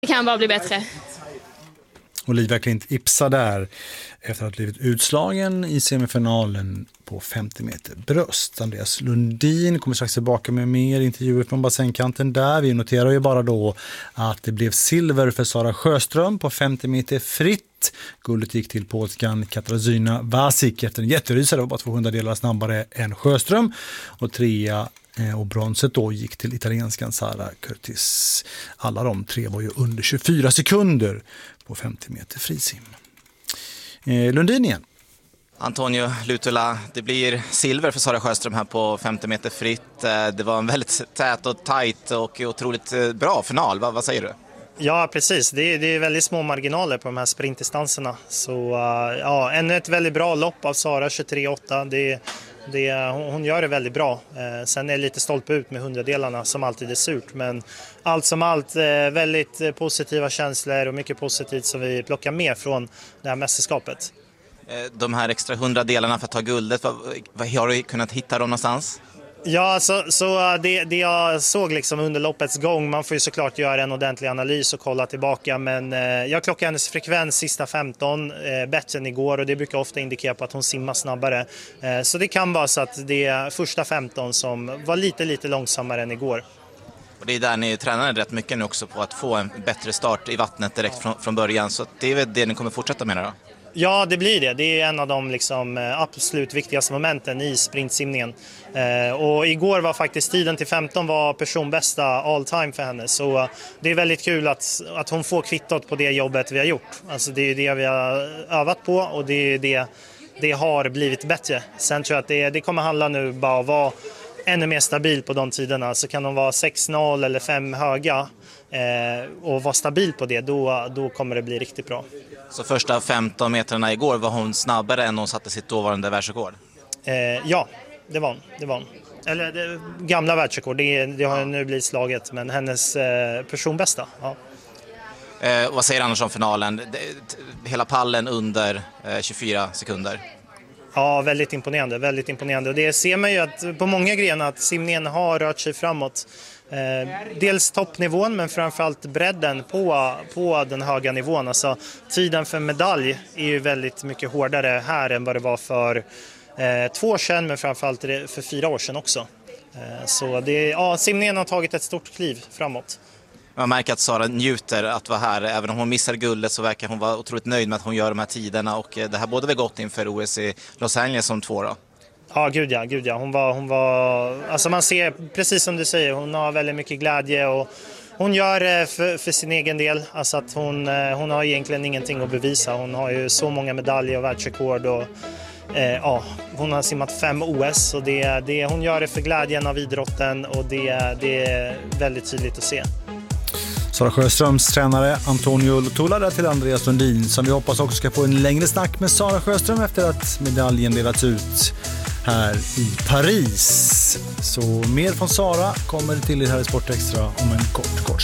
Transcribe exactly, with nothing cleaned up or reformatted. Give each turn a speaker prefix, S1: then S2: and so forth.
S1: Det kan bara bli bättre.
S2: Olivia Klint Ipsa där efter att ha blivit utslagen i semifinalen på femtio meter bröst. Andreas Lundin kommer strax tillbaka med mer intervjuer från bassängkanten där. Vi noterar ju bara då att det blev silver för Sara Sjöström på femtio meter fritt. Guldet gick till polskan Katarzyna Wasik efter en jätterysare. Det var bara tvåhundra delar snabbare än Sjöström. Och trea och bronset då gick till italienskan Sara Curtis. Alla de tre var ju under tjugofyra sekunder på femtio meter frisim. Eh, Lundin igen.
S3: Antonio Lutula, det blir silver för Sara Sjöström här på femtio meter fritt. Det var en väldigt tät och tajt och otroligt bra final. Vad, vad säger du?
S4: Ja, precis. Det är, det är väldigt små marginaler på de här sprintdistanserna. Så ja, ännu ett väldigt bra lopp av Sara, tjugotre åtta. Det, det, hon gör det väldigt bra. Sen är det lite stolpe ut med hundradelarna som alltid är surt. Men allt som allt väldigt positiva känslor och mycket positivt som vi plockar med från det här mästerskapet.
S3: De här extra hundra delarna för att ta guldet, vad, vad har du kunnat hitta dem någonstans?
S4: Ja, så, så det, det jag såg liksom under loppets gång, man får ju såklart göra en ordentlig analys och kolla tillbaka, men eh, jag klockade hennes frekvens sista femton eh, bättre än igår och det brukar ofta indikera på att hon simmar snabbare. Eh, så det kan vara så att det är första femton som var lite lite långsammare än igår.
S3: Och det är där ni tränar rätt mycket nu också på att få en bättre start i vattnet direkt från, från början, så det är väl det ni kommer fortsätta med då?
S4: Ja, det blir det. Det är en av de liksom absolut viktigaste momenten i sprintsimningen. Eh, och igår var faktiskt tiden till femton var personbästa all time för henne. Så det är väldigt kul att, att hon får kvittot på det jobbet vi har gjort. Alltså det är det vi har övat på och det är det det har blivit bättre. Sen tror jag att det, det kommer handla nu bara att vara ännu mer stabil på de tiderna. Så kan de vara sex noll eller fem höga eh, och vara stabil på det, då, då kommer det bli riktigt bra.
S3: Så första femton metrarna igår var hon snabbare än hon satte sitt dåvarande världsrekord?
S4: Eh, ja, det var hon. Det var hon. Eller det, gamla världsrekord, det, det har nu blivit slaget, men hennes eh, personbästa. Ja.
S3: Eh, vad säger annars om finalen? Det, hela pallen under eh, tjugofyra sekunder.
S4: Ja, väldigt imponerande, väldigt imponerande. Och det ser man ju att på många grenar att simningen har rört sig framåt. Eh, dels toppnivån men framförallt bredden på, på den höga nivån. Alltså, tiden för medalj är ju väldigt mycket hårdare här än vad det var för eh, två år sedan, men framförallt för fyra år sedan också. Eh, så det, ja, simningen har tagit ett stort kliv framåt.
S3: Man märker att Sara njuter att vara här. Även om hon missar guldet så verkar hon vara otroligt nöjd med att hon gör de här tiderna. Och det här både väl gått inför O S i Los Angeles som två då.
S4: Ja, gud ja, gud ja. Hon var, hon var, alltså man ser, precis som du säger, hon har väldigt mycket glädje och hon gör det för, för sin egen del. Alltså att hon, hon har egentligen ingenting att bevisa. Hon har ju så många medaljer och världsrekord och eh, ja, hon har simmat fem O S och det, det, hon gör det för glädjen av idrotten och det, det är väldigt tydligt att se.
S2: Sara Sjöströms tränare Antonio Lutula till Andreas Lundin, som vi hoppas också ska få en längre snack med Sara Sjöström efter att medaljen delats ut här i Paris. Så mer från Sara kommer till er här i Sport Extra om en kort, kort